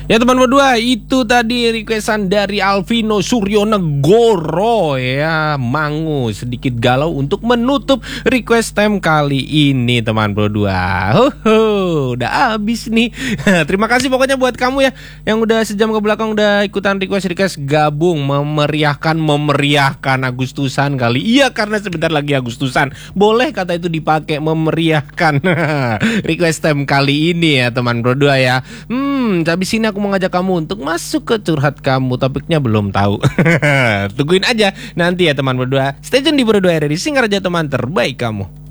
Ya teman berdua, itu tadi requestan dari Alvino Suryonegoro ya, Mangu sedikit galau untuk menutup request time kali ini teman berdua. Udah habis nih. Terima kasih pokoknya buat kamu ya yang udah sejam ke belakang udah ikutan request gabung memeriahkan Agustusan kali. Iya, karena sebentar lagi Agustusan. Boleh kata itu dipakai, memeriahkan request time kali ini ya teman berdua ya. Habis ini aku mau ngajak kamu untuk masuk ke curhat kamu. Topiknya belum tahu. Tungguin aja nanti ya teman berdua. Stay tune di Berdua dari Singaraja, teman terbaik kamu.